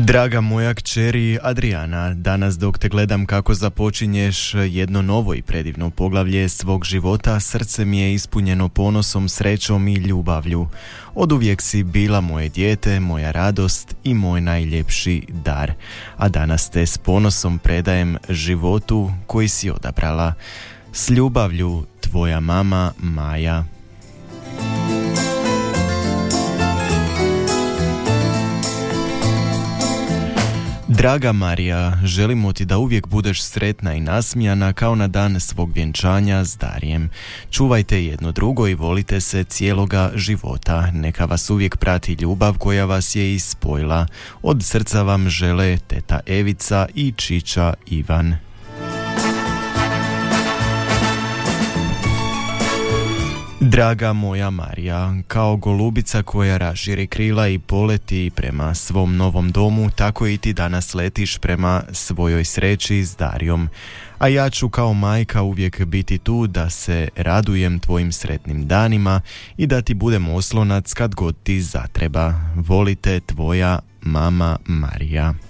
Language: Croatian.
Draga moja kćeri Adriana, danas dok te gledam kako započinješ jedno novo i predivno poglavlje svog života, srce mi je ispunjeno ponosom, srećom i ljubavlju. Oduvijek si bila moje dijete, moja radost i moj najljepši dar. A danas te s ponosom predajem životu koji si odabrala. S ljubavlju, tvoja mama Maja. Draga Marija, želimo ti da uvijek budeš sretna i nasmijana kao na dan svog vjenčanja s Darijem. Čuvajte jedno drugo i volite se cijeloga života. Neka vas uvijek prati ljubav koja vas je ispojila. Od srca vam žele teta Evica i čiča Ivan. Draga moja Marija, kao golubica koja raširi krila i poleti prema svom novom domu, tako i ti danas letiš prema svojoj sreći s Darijom. A ja ću kao majka uvijek biti tu da se radujem tvojim sretnim danima i da ti budem oslonac kad god ti zatreba. Volite, tvoja mama Marija.